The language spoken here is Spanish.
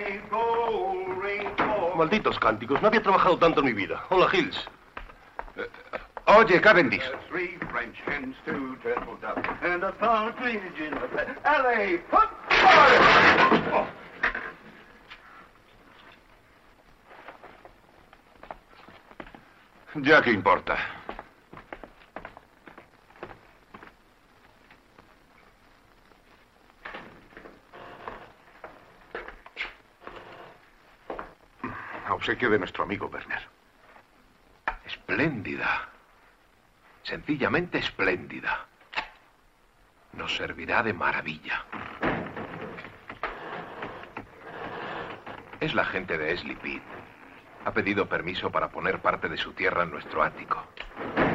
Malditos cánticos, no había trabajado tanto en mi vida. Hola, Hills. Oye, Cavendish. Ya qué importa. Obsequio de nuestro amigo Werner. Espléndida. Sencillamente espléndida. Nos servirá de maravilla. Es la gente de Sleepy. Ha pedido permiso para poner parte de su tierra en nuestro ático.